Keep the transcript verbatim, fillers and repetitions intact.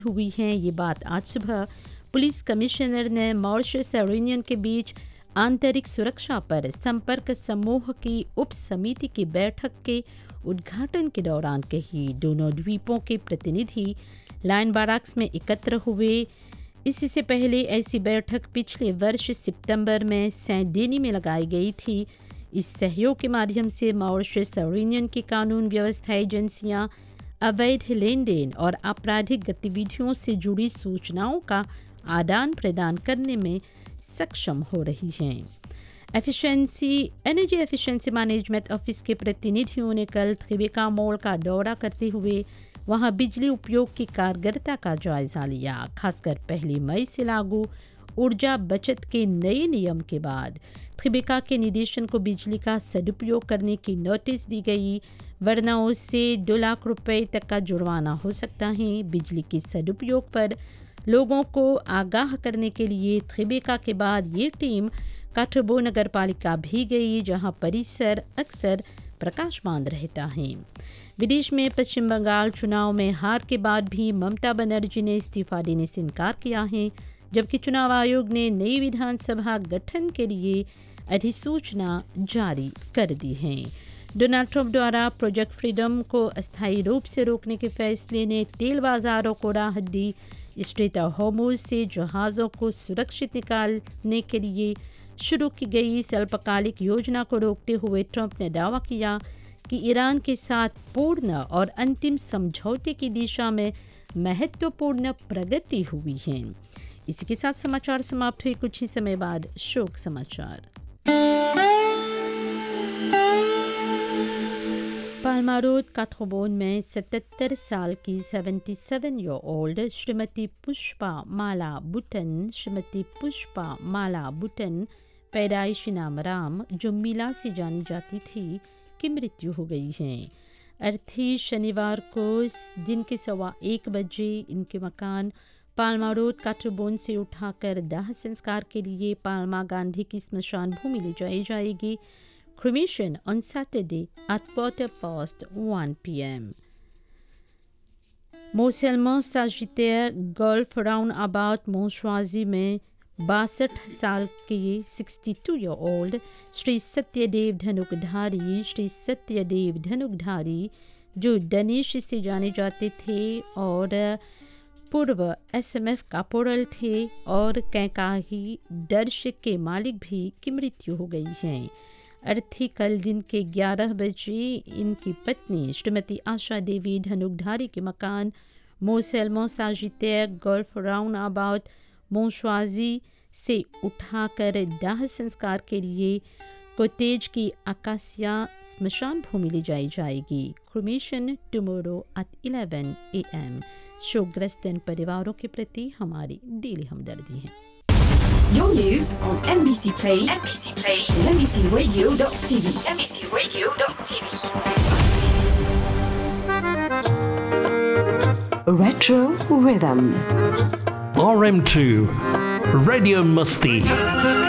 हुई हैं। ये बात आज सुबह पुलिस कमिश्नर ने मॉरिशस और यूनियन के बीच आंतरिक सुरक्षा पर संपर्क समूह की उप समिति की बैठक के उद्घाटन के दौरान कही। दोनों द्वीपों के प्रतिनिधि लाइन बाराक्स में एकत्र हुए। इससे पहले ऐसी बैठक पिछले वर्ष सितंबर में सेंट डेनी में लगाई गई थी। इस सहयोग के माध्यम से मॉरिशस और यूनियन की कानून व्यवस्था एजेंसियां अवैध लेन देन और आपराधिक गतिविधियों से जुड़ी सूचनाओं का आदान प्रदान करने में सक्षम हो रही हैं। Efficiency energy efficiency management office के प्रतिनिधियों ने कल त्रिबेका मॉल का दौरा करते हुए वहां बिजली उपयोग की कारगरता का जायजा लिया। खासकर पहली मई से लागू ऊर्जा बचत के नए नियम के बाद त्रिबेका के निदेशन को बिजली का सदुपयोग करने की नोटिस दी गई, वरना उससे दो लाख रुपए तक का जुर्माना हो सकता है। बिजली के सदुपयोग पर लोगों को आगाह करने के लिए त्रिबेका के बाद ये टीम काठबो नगर पालिका भी गई, जहां परिसर अक्सर प्रकाशमान रहता है। विदेश में पश्चिम बंगाल चुनाव में हार के बाद भी ममता बनर्जी ने इस्तीफा देने से इनकार किया है, जबकि चुनाव आयोग ने नई विधानसभा गठन के लिए अधिसूचना जारी कर दी है। डोनाल्ड ट्रंप द्वारा प्रोजेक्ट फ्रीडम को अस्थायी रूप से रोकने के फैसले ने तेल बाजारों को राहत दी। स्ट्रेट ऑफ हॉर्मुज़ से जहाज़ों को सुरक्षित निकालने के लिए शुरू की गई इस अल्पकालिक योजना को रोकते हुए ट्रंप ने दावा किया कि ईरान के साथ पूर्ण और अंतिम समझौते की दिशा में महत्वपूर्ण प्रगति हुई है। इसी के साथ समाचार समाप्त हुए। कुछ ही समय बाद शोक समाचार। पाल्मा रोड काठगोबोन में सतहत्तर साल की सतहत्तर ईयर ओल्ड श्रीमती पुष्पा माला बुटन श्रीमती पुष्पा माला बुटन पैदाइशी नाम राम, जो मीला से जानी जाती थी, की मृत्यु हो गई है। अर्थी शनिवार को दिन के सवा एक बजे इनके मकान पाल्मा रोड काठगोबोन से उठाकर दाह संस्कार के लिए पाल्मा गांधी की स्मशान भूमि ले जाई जाएगी। Cremation on Saturday at quarter past one p m मोसेलमो साजिटेयर golf round about मोशवाजी में बासठ साल के बासठ ईयर ओल्ड श्री सत्यदेव धनुकधारी श्री सत्यदेव धनुकधारी जो डनिश से जाने जाते थे और पूर्व एसएमएफ कापोरल थे और कैकाही दर्शक के मालिक भी की मृत्यु हो गई है। अर्थी कल दिन के ग्यारह बजे इनकी पत्नी श्रीमती आशा देवी धनुकधारी के मकान मोसेलमो साजिटेयर गोल्फ राउंड अबाउट मोशवाजी से उठाकर दाह संस्कार के लिए कोटेज की आकाशिया स्मशान भूमि ले जाई जाएगी। Cremation tomorrow at eleven A M शोकग्रस्त परिवारों के प्रति हमारी दिली हमदर्दी है। Your news on M B C Play, M B C Play, and M B C Radio dot T V, M B C Radio dot T V. Retro Rhythm. R M two, Radio Musti.